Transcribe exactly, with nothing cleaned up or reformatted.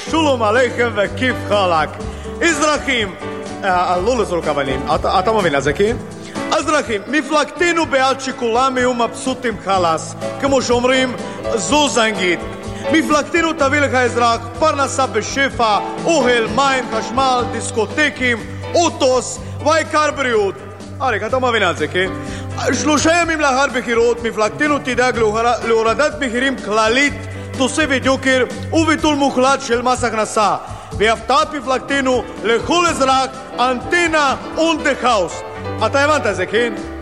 ושלום עליכם וכיף חלק. אזרחים, אה, לא לזרוק אבנים, אתה, אתה מבין את זה, כן? אזרחים, מפלגתנו בעד שכולם יהיו מבסוטים חלס, כמו שאומרים, זו זנגית. מפלגתנו תביא לך אזרח פרנסה בשפע, אוהל, מים, חשמל, דיסקוטקים, אוטוס, והעיקר בריאות. אריק, אתה מבין את זה, כן? שלושה ימים לאחר בחירות, מפלגתנו תדאג להורדת מחירים כללית, תוספת יוקר וביטול מוחלט של מס הכנסה. והפתעת מפלגתנו לכל אזרח אנטנה און דה האוס. אתה הבנת את זה, כן?